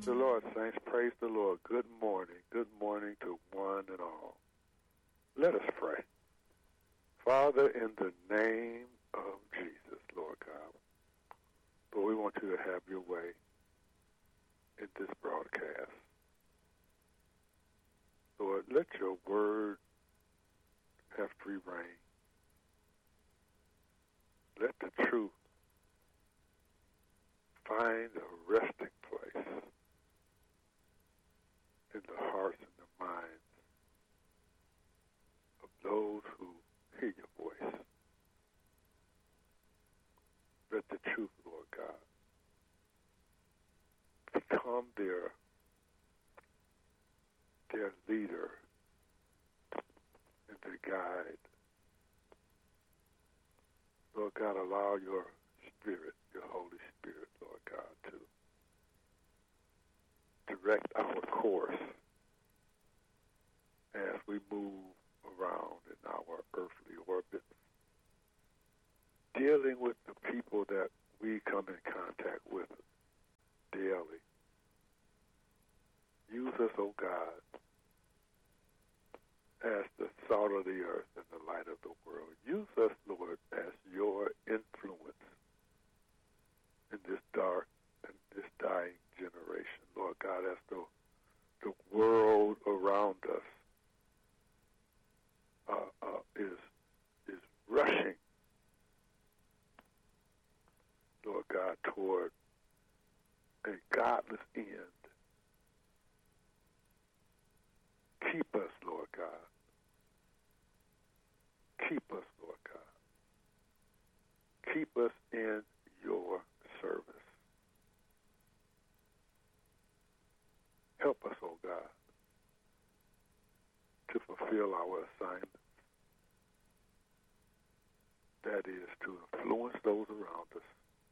Praise the Lord, saints. Praise the Lord. Good morning. Good morning to one and all. Let us pray. Father, in the name of Jesus, Lord God, Lord, we want you to have your way in this broadcast. Lord, let your word have free reign. Let the truth find a resting place in the hearts and the minds of those who hear your voice. Let the truth, Lord God, become their leader and their guide. Lord God, allow your Spirit, your Holy Spirit, Lord God, to direct our course as we move around in our earthly orbits, dealing with the people that we come in contact with daily. Use us, oh God, as the salt of the earth and the light of the world. Use us, Lord, as your influence in this dark and this dying generation. Lord God, as the world around us is rushing, Lord God, toward a godless end. Keep us, Lord God. Keep us, Lord God. Keep us in your service. Help us, oh God, to fulfill our assignment. That is to influence those around us,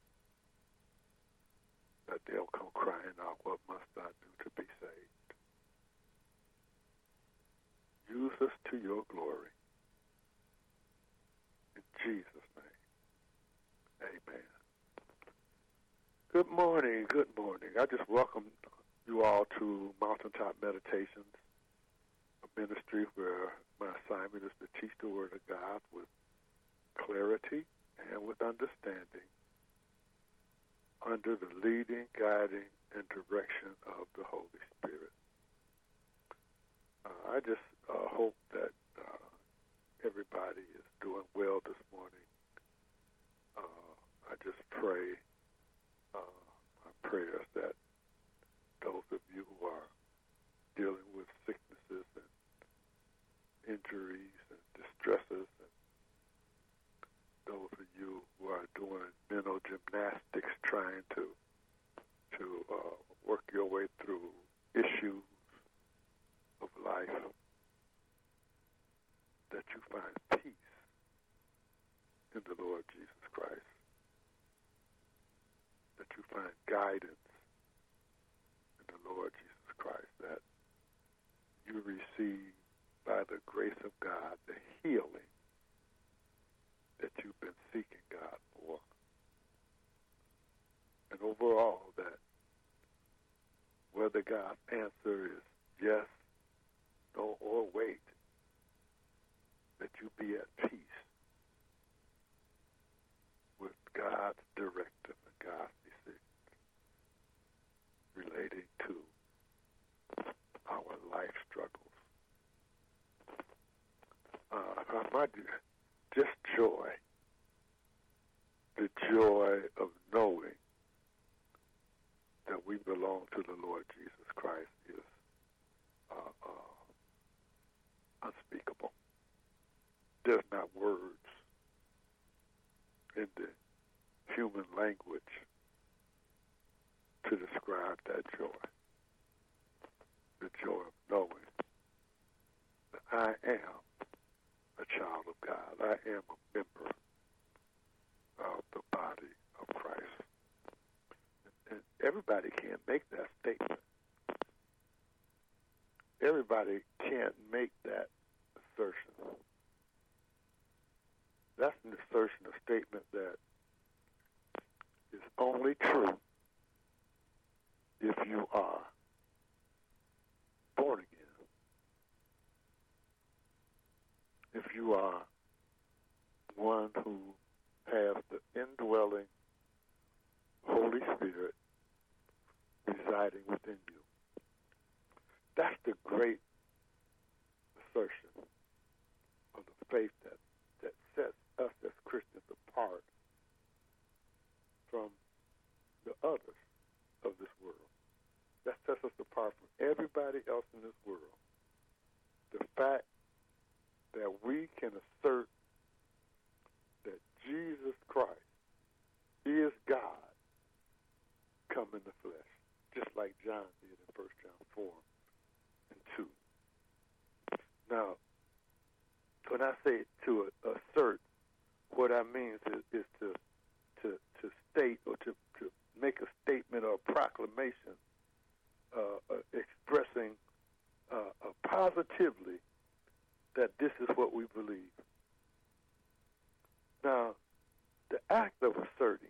that they'll come crying out, what must I do to be saved? Use us to your glory. In Jesus' name, amen. Good morning, good morning. I just welcome you all to Mountaintop Meditations, a ministry where my assignment is to teach the Word of God with clarity and with understanding under the leading, guiding, and direction of the Holy Spirit. I just hope that everybody is doing well this morning. I just pray my prayers that those of you who are dealing with sicknesses and injuries and distresses, and those of you who are doing mental gymnastics trying to work your way through issues of life, that you find peace in the Lord Jesus Christ, that you find guidance in the Lord Jesus Christ, that you receive by the grace of God the healing that you've been seeking God for. And overall, that whether God's answer is yes, no, or wait, that you be at peace with God's directive and God's decisions relating to our life struggles. Just joy, the joy of knowing that we belong to the Lord Jesus Christ is unspeakable. There's not words in the human language to describe that joy. The joy of knowing that I am a child of God. I am a member of the body of Christ. And everybody can't make that statement. Everybody can't make that assertion. That's an assertion, a statement that is only true if you are Spirit residing within you. That's the great assertion of the faith that sets us as Christians apart from the others of this world. That sets us apart from everybody else in this world. The fact that we can assert that Jesus Christ is God come in the flesh, just like John did in 1 John 4 and 2. Now, when I say to assert, what I mean is to state or to make a statement or a proclamation expressing positively that this is what we believe. Now, the act of asserting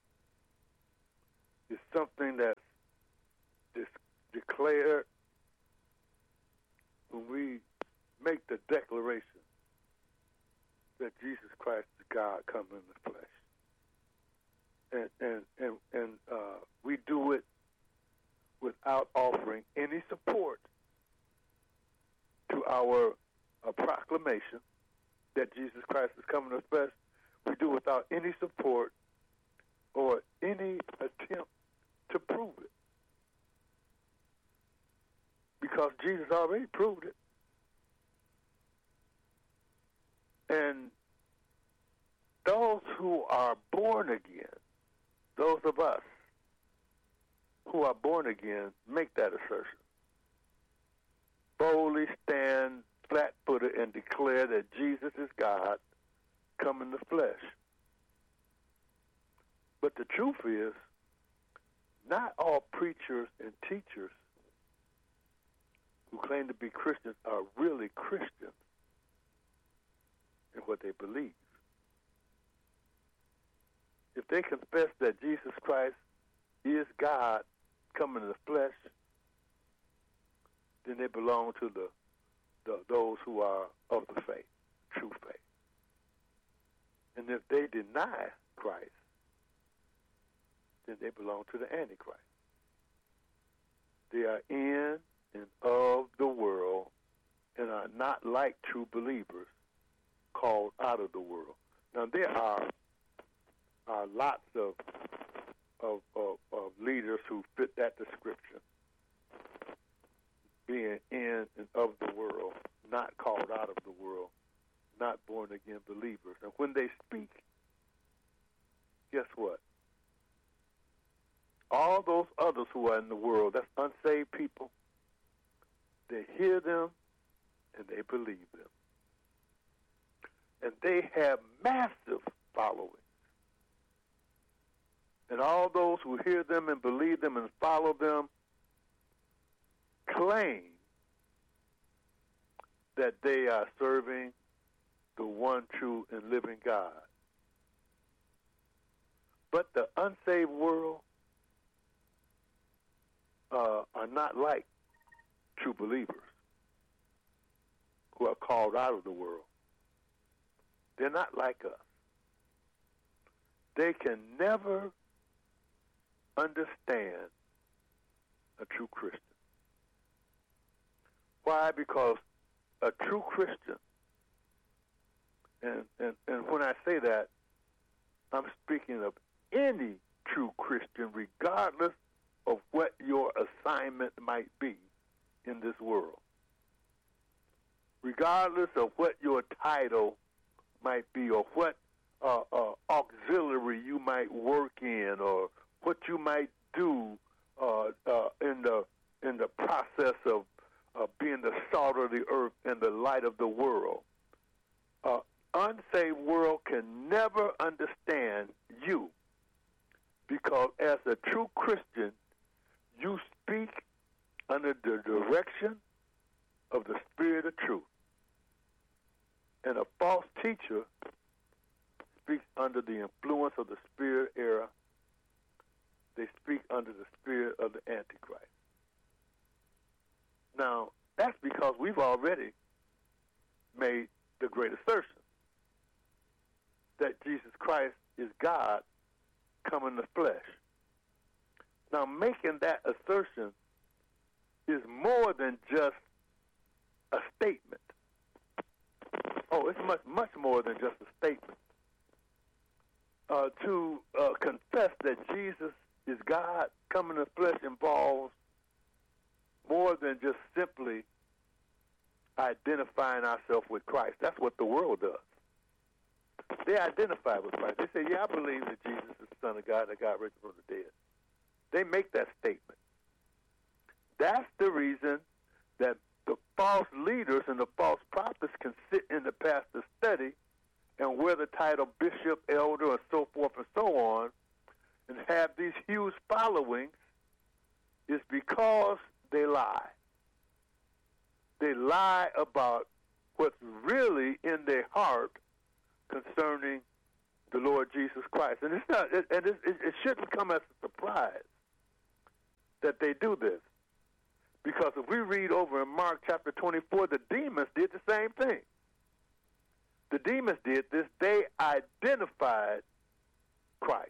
is something that's declared when we make the declaration that Jesus Christ is God come in the flesh. And we do it without offering any support to our proclamation that Jesus Christ is coming in the flesh. We do it without any support or any attempt to prove it. Because Jesus already proved it. And those who are born again, those of us who are born again, make that assertion. Boldly stand flat-footed and declare that Jesus is God come in the flesh. But the truth is, not all preachers and teachers who claim to be Christians are really Christians in what they believe. If they confess that Jesus Christ is God coming in the flesh, then they belong to those who are of the faith, true faith. And if they deny Christ, then they belong to the Antichrist. They are in and of the world and are not like true believers called out of the world. Now, there are lots of leaders who fit that description, being in and of the world, not called out of the world, not born-again believers. And when they speak, guess what? All those others who are in the world, that's unsaved people, they hear them and they believe them. And they have massive followings. And all those who hear them and believe them and follow them claim that they are serving the one true and living God. But the unsaved world are not like true believers who are called out of the world. They're not like us. They can never understand a true Christian. Why? Because a true Christian, and when I say that, I'm speaking of any true Christian, regardless of what your assignment might be in this world. Regardless of what your title might be or what auxiliary you might work in or what you might do in the process of being the salt of the earth and the light of the world. Unsaved world can never understand you because as a true Christian, you speak under the direction of the Spirit of truth. And a false teacher speaks under the influence of the spirit era. They speak under the spirit of the Antichrist. Now, that's because we've already made the great assertion that Jesus Christ is God come in the flesh. Now, making that assertion is more than just a statement. Oh, it's much, much more than just a statement. To confess that Jesus is God, coming in the flesh, involves more than just simply identifying ourselves with Christ. That's what the world does. They identify with Christ. They say, yeah, I believe that Jesus is the Son of God, that God raised him from the dead. They make that statement. That's the reason that the false leaders and the false prophets can sit in the pastor's study and wear the title bishop, elder, and so forth and so on, and have these huge followings, is because they lie. They lie about what's really in their heart concerning the Lord Jesus Christ. And it's not, it shouldn't come as a surprise that they do this. Because if we read over in Mark chapter 24, the demons did the same thing. The demons did this. They identified Christ.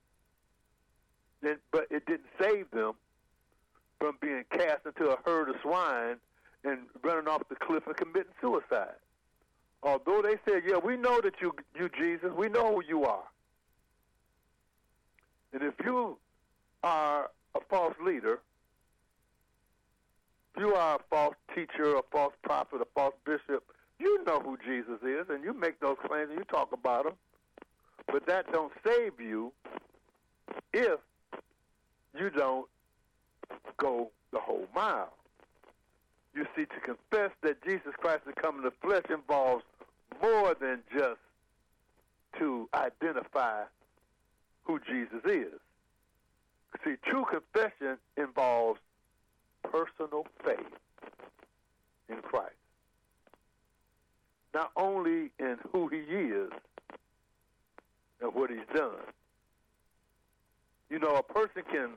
But it didn't save them from being cast into a herd of swine and running off the cliff and committing suicide. Although they said, yeah, we know that you Jesus, we know who you are. And if you are a false leader, if you are a false teacher, a false prophet, a false bishop, you know who Jesus is, and you make those claims and you talk about him. But that don't save you if you don't go the whole mile. You see, to confess that Jesus Christ is come in the flesh involves more than just to identify who Jesus is. See, true confession involves personal faith in Christ. Not only in who he is and what he's done. You know, a person can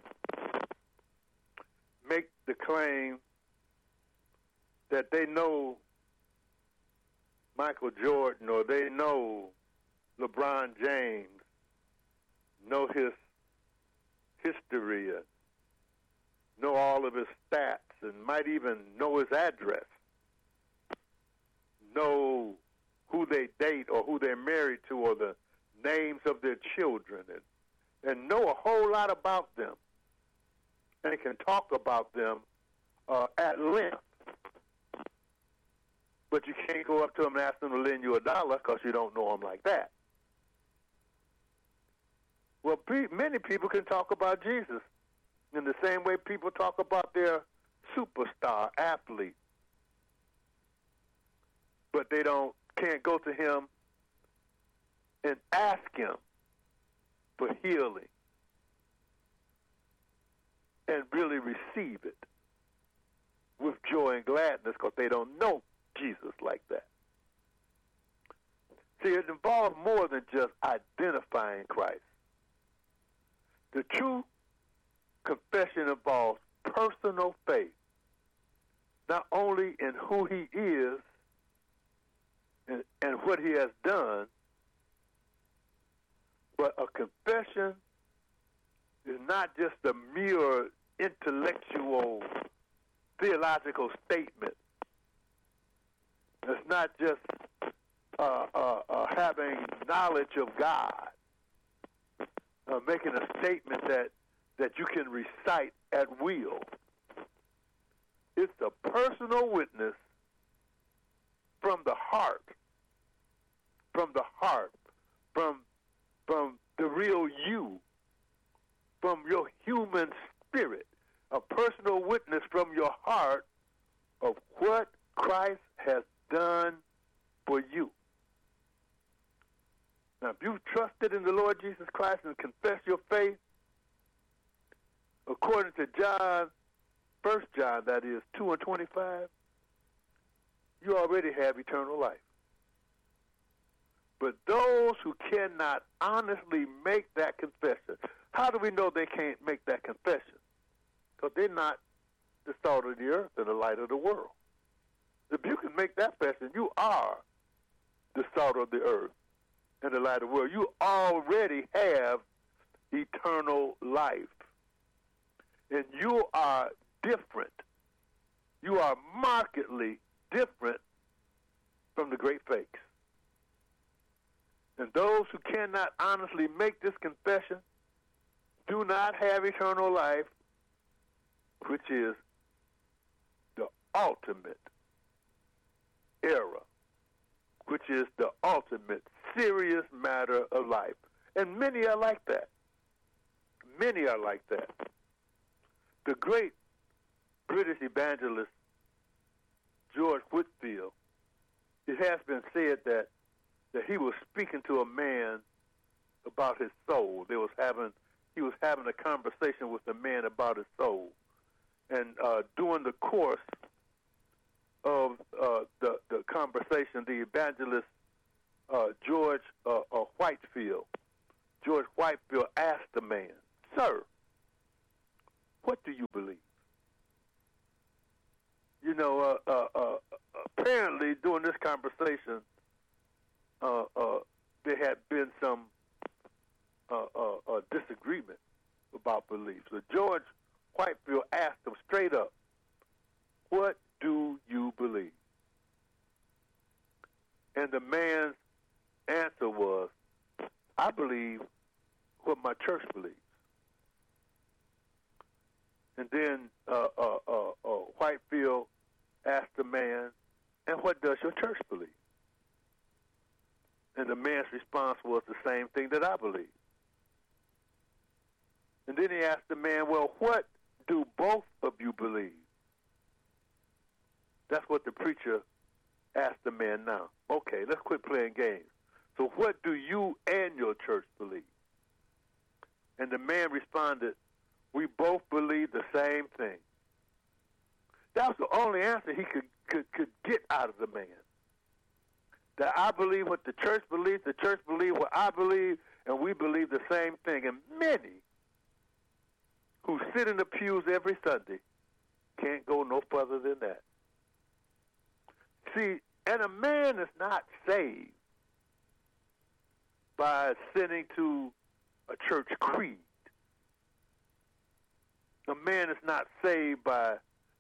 make the claim that they know Michael Jordan or they know LeBron James, know his history, know all of his stats, and might even know his address, know who they date or who they're married to or the names of their children, and know a whole lot about them, and can talk about them at length. But you can't go up to them and ask them to lend you $1 because you don't know them like that. Well, many people can talk about Jesus in the same way people talk about their superstar athlete. But they can't go to him and ask him for healing and really receive it with joy and gladness because they don't know Jesus like that. See, it involves more than just identifying Christ. The true confession involves personal faith, not only in who he is and what he has done, but a confession is not just a mere intellectual, theological statement. It's not just having knowledge of God, making a statement that you can recite at will. It's a personal witness from the heart, from the real you, from your human spirit, a personal witness from your heart of what Christ has done for you. Now, if you've trusted in the Lord Jesus Christ and confessed your faith, according to John, 1 John, that is, 2:25, you already have eternal life. But those who cannot honestly make that confession, how do we know they can't make that confession? Because they're not the salt of the earth and the light of the world. If you can make that confession, you are the salt of the earth and the light of the world. You already have eternal life. And you are different. You are markedly different from the great fakes. And those who cannot honestly make this confession do not have eternal life, which is the ultimate error, which is the ultimate serious matter of life. And many are like that. Many are like that. The great British evangelist George Whitefield, it has been said that he was speaking to a man about his soul. He was having a conversation with a man about his soul. And during the course of the conversation, the evangelist George Whitefield asked the man, "Sir, what do you believe?" You know, apparently during this conversation, there had been some disagreement about beliefs. So George Whitefield asked him straight up, "What do you believe?" And the man's answer was, "I believe what my church believes." And then Whitefield asked the man, "And what does your church believe?" And the man's response was the same thing that I believe. And then he asked the man, "Well, what do both of you believe?" That's what the preacher asked the man now. Okay, let's quit playing games. So what do you and your church believe? And the man responded, "We both believe the same thing." That was the only answer he could get out of the man. That I believe what the church believes what I believe, and we believe the same thing. And many who sit in the pews every Sunday can't go no further than that. See, and a man is not saved by sending to a church creed. A man is not saved by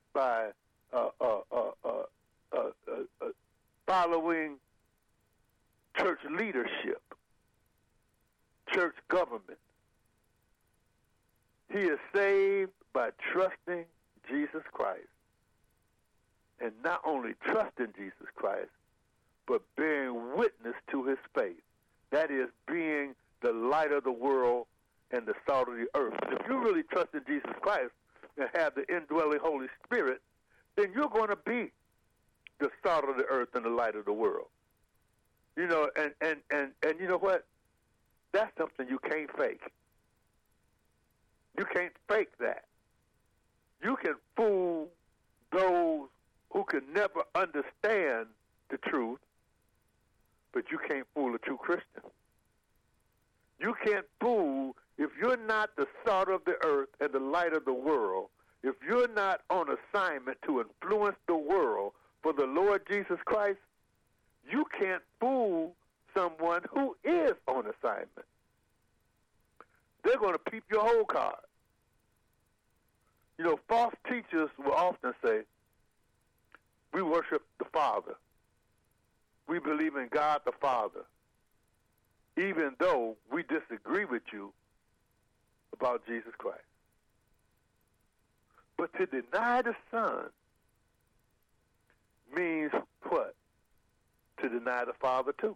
following church leadership, church government. He is saved by trusting Jesus Christ. And not only trusting Jesus Christ, but bearing witness to his faith. That is, being the light of the world and the salt of the earth. If you really trust in Jesus Christ and have the indwelling Holy Spirit, then you're going to be the salt of the earth and the light of the world. You know, and you know what? That's something you can't fake. You can't fake that. You can fool those who can never understand the truth, but you can't fool a true Christian. You can't fool, if you're not the salt of the earth and the light of the world, if you're not on assignment to influence the world for the Lord Jesus Christ, you can't fool someone who is on assignment. They're going to peep your whole card. You know, false teachers will often say, we worship the Father. We believe in God the Father, even though we disagree with you about Jesus Christ. But to deny the Son means what? To deny the Father too.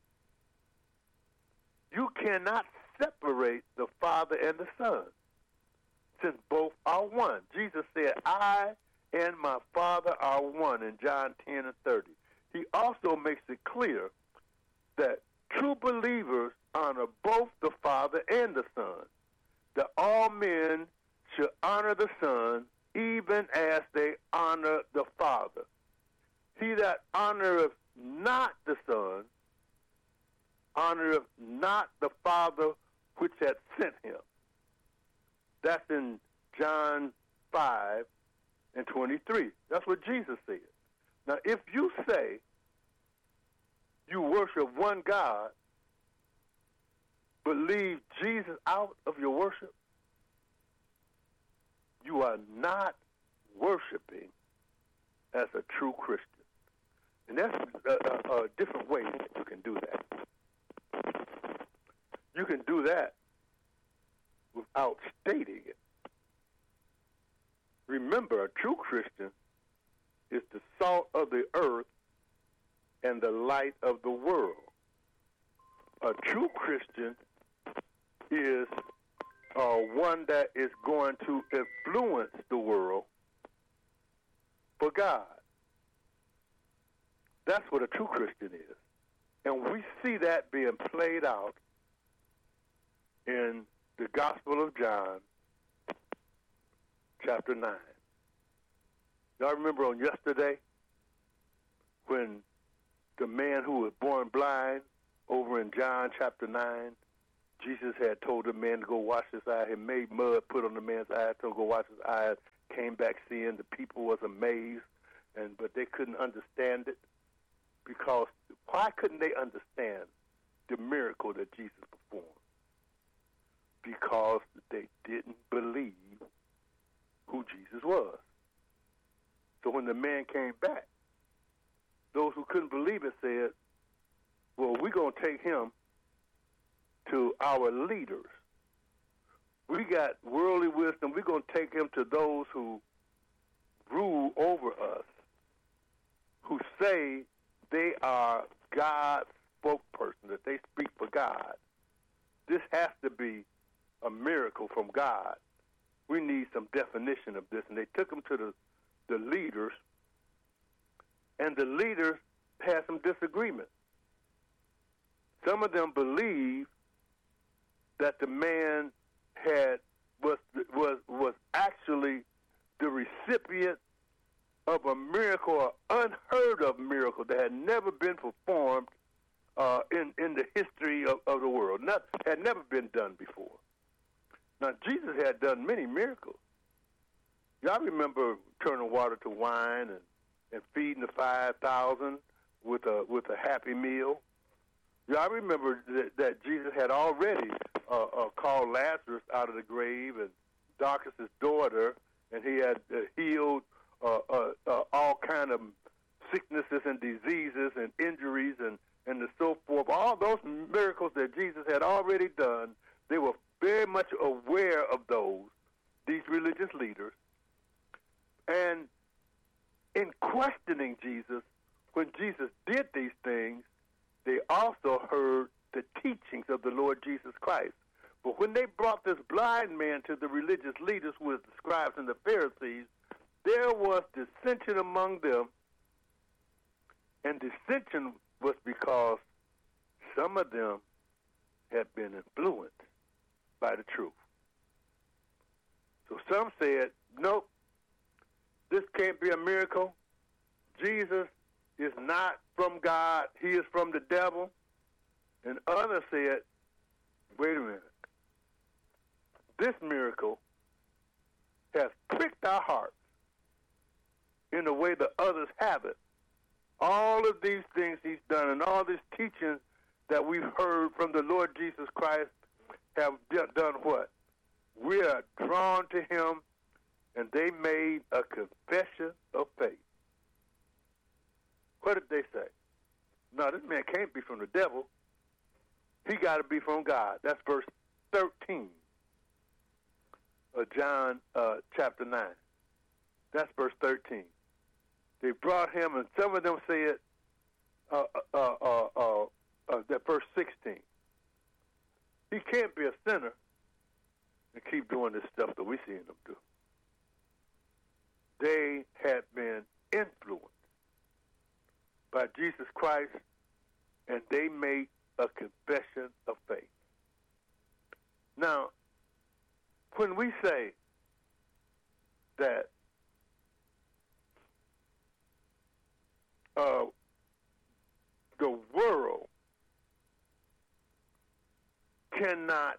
You cannot separate the Father and the Son, since both are one. Jesus said, I and my Father are one in John 10 and 30. He also makes it clear that true believers honor both the Father and the Son, that all men should honor the Son even as they honor the Father. He that honoreth not the Son honoreth not the Father which hath sent him. That's in John 5 and 23. That's what Jesus said. Now, if you say you worship one God, but leave Jesus out of your worship, you are not worshiping as a true Christian. And that's different ways that you can do that. You can do that without stating it. Remember, a true Christian is the salt of the earth and the light of the world. A true Christian is one that is going to influence the world for God. That's what a true Christian is. And we see that being played out in the Gospel of John, chapter 9. Y'all remember on yesterday when the man who was born blind over in John chapter 9, Jesus had told the man to go wash his eye. He made mud, put on the man's eyes, told him to go wash his eyes, came back seeing. The people was amazed, but they couldn't understand it. Because why couldn't they understand the miracle that Jesus performed? Because they didn't believe who Jesus was. So when the man came back, those who couldn't believe it said, well, we're going to take him to our leaders. We got worldly wisdom. We're going to take him to those who rule over us, who say they are God's spokesperson, that they speak for God. This has to be a miracle from God. We need some definition of this. And they took him to the leaders, and the leaders had some disagreement. Some of them believed that the man was actually the recipient of a miracle, an unheard of miracle that had never been performed in the history of the world. Had never been done before. Now, Jesus had done many miracles. Y'all remember turning water to wine and feeding the 5,000 with a happy meal. Y'all remember that Jesus had already called Lazarus out of the grave and Dorcas' daughter, and he had healed all kind of sicknesses and diseases and injuries and so forth. All those miracles that Jesus had already done, they were very much aware of these religious leaders. And in questioning Jesus, when Jesus did these things, they also heard the teachings of the Lord Jesus Christ. But when they brought this blind man to the religious leaders, who was the scribes and the Pharisees, there was dissension among them. And dissension was because some of them had been influenced by the truth. So some said, nope, this can't be a miracle. Jesus is not from God. He is from the devil. And others said, wait a minute. This miracle has pricked our hearts in the way the others haven't. All of these things he's done and all this teaching that we've heard from the Lord Jesus Christ have done what? We are drawn to him, and they made a confession of faith. What did they say? No, this man can't be from the devil. He got to be from God. That's verse 13 of John chapter 9. That's verse 13. They brought him, and some of them said, that verse 16. He can't be a sinner and keep doing this stuff that we see him do. They had been influenced by Jesus Christ, and they made a confession of faith. Now, when we say that the world cannot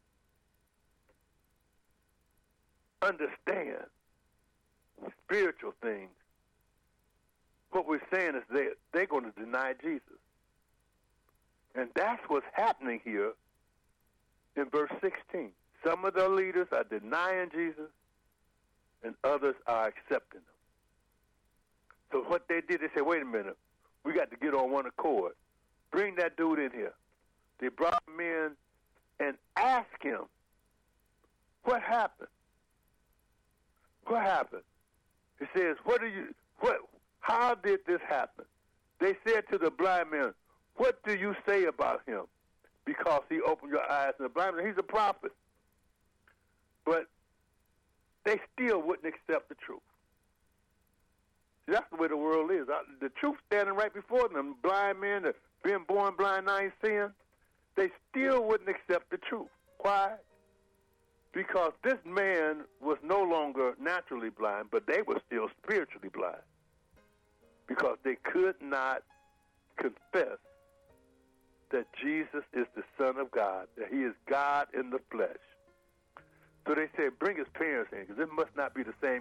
understand spiritual things, what we're saying is they're going to deny Jesus. And that's what's happening here in verse 16. Some of the leaders are denying Jesus, and others are accepting them. So what they did, they said, wait a minute, we got to get on one accord. Bring that dude in here. They brought him in and asked him, what happened? What happened? He says, how did this happen? They said to the blind man, what do you say about him? Because he opened your eyes. And the blind man, he's a prophet. But they still wouldn't accept the truth. See, that's the way the world is. The truth standing right before them. Blind men that being born blind, now ain't seeing. They still wouldn't accept the truth. Why? Because this man was no longer naturally blind, but they were still spiritually blind. Because they could not confess that Jesus is the Son of God, that he is God in the flesh. So they said, bring his parents in, because it must not be the same